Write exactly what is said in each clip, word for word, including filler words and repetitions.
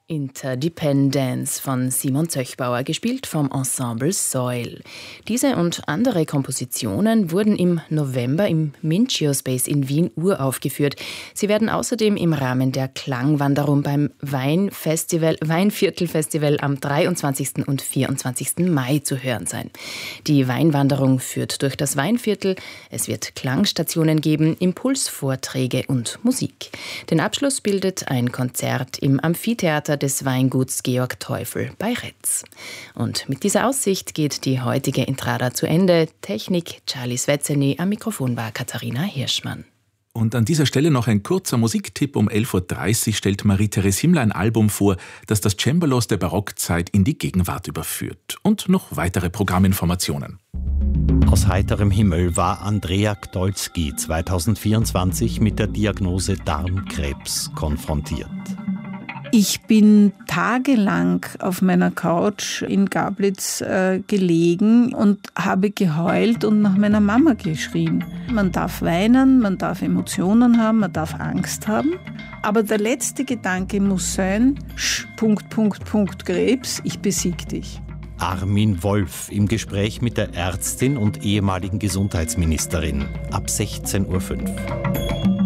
Interdependence von Simon Zöchbauer, gespielt vom Ensemble Soil. Diese und andere Kompositionen wurden im November im Mincio Space in Wien uraufgeführt. Sie werden außerdem im Rahmen der Klangwanderung beim Weinfestival, Weinviertelfestival am dreiundzwanzigsten und vierundzwanzigsten Mai zu hören sein. Die Weinwanderung führt durch das Weinviertel. Es wird Klangstationen geben, Impulsvorträge und Musik. Den Abschluss bildet ein Konzert im Amphitheater des Weinguts Georg Teufel bei Retz. Und mit dieser Aussicht geht die heutige Intrada zu Ende. Technik Charlie Svetzeny, am Mikrofon war Katharina Hirschmann. Und an dieser Stelle noch ein kurzer Musiktipp. Um elf Uhr dreißig stellt Marie-Therese Himmler ein Album vor, das das Cembalos der Barockzeit in die Gegenwart überführt. Und noch weitere Programminformationen. Aus heiterem Himmel war Andrea Gdolski zweitausendvierundzwanzig mit der Diagnose Darmkrebs konfrontiert. Ich bin tagelang auf meiner Couch in Gablitz äh, gelegen und habe geheult und nach meiner Mama geschrien. Man darf weinen, man darf Emotionen haben, man darf Angst haben. Aber der letzte Gedanke muss sein, Sch, Punkt, Punkt, Punkt, Krebs, ich besieg dich. Armin Wolf im Gespräch mit der Ärztin und ehemaligen Gesundheitsministerin ab sechzehn Uhr fünf.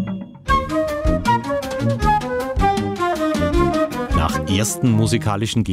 Nach ersten musikalischen